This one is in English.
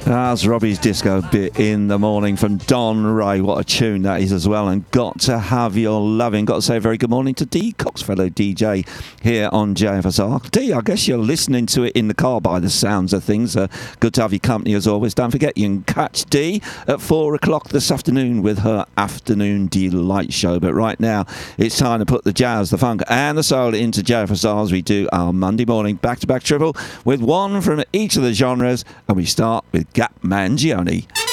That's Robbie's disco bit in the morning from Don Ray. What a tune that is as well. And Got to Have Your Loving. Got to say a very good morning to Dee Cox, fellow DJ here on JFSR. Dee, I guess you're listening to it in the car by the sounds of things. Good to have your company as always. Don't forget, you can catch Dee at 4 o'clock this afternoon with her Afternoon Delight show. But right now, it's time to put the jazz, the funk and the soul into JFSR as we do our Monday morning back-to-back triple with one from each of the genres. And we start with Gap Mangione.